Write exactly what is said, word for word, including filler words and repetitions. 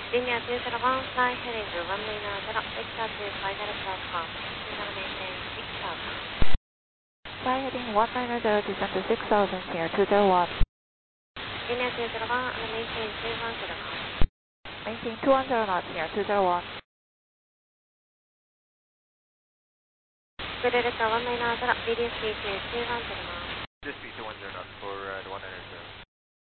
Linear two zero one, fly heading runway nine zero, Victor to final platform, descend maintain six thousand. Fly heading one nine zero, descend to six thousand here, two zero one. Linear two zero one, and maintain two one zero knots. Maintain two one zero knots here, two zero one. Good director one nine zero, reduce speed to two one zero knots. Reduce speed to one zero knots for uh, the one nine zero.